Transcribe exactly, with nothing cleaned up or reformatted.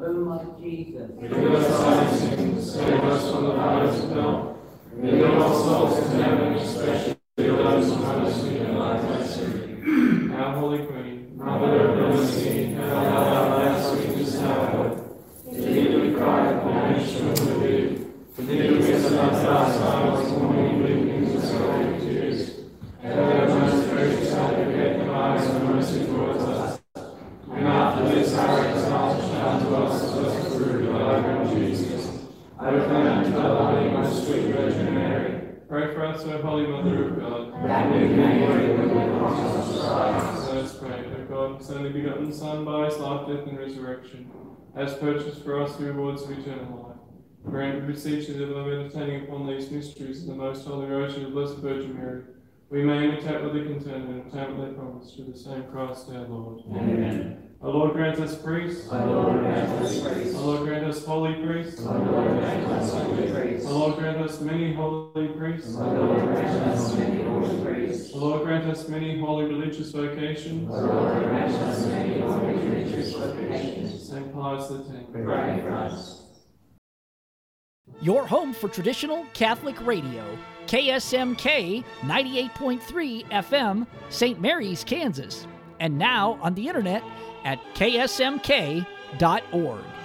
O my Jesus, forgive us our sins, save us from the fires of hell. Lead all souls to heaven, especially those most in need of thy mercy. Our Holy Queen, Mother of Mercy, hail our sweetest hour. To thee we cry, admonition of thee. To thee we send our sighs, morning, weeping, and sorrowing tears. Hail, most gracious Advocate, arise in mercy towards us. And after this our exile, shout to us as through thy Lord Jesus. I proclaim to the Holy, most sweet Virgin Mary. Pray for us, O Holy Mother of God, that we may live in the promise of Christ. Let us pray. O God, whose only begotten Son, by his life, death, and resurrection, has purchased for us the rewards of eternal life. Grant, we beseech thee, that by meditating upon these mysteries in the most holy rosary of the Blessed Virgin Mary, we may imitate what they contain and obtain what they promise, through the same Christ our Lord. Amen. O Lord, grant us priests. O Lord, grant us priests. O Lord, grant us holy priests. O Lord, grant us holy priests. O Lord, grant us many holy priests. O Lord, grant us many holy priests. O Lord, grant us many holy religious vocations. O Lord, grant us many holy religious vocations. Saint Pius the Tenth, Pray for us. Your home for traditional Catholic radio, K S M K ninety-eight point three F M, Saint Mary's, Kansas. And now on the internet at K S M K dot org.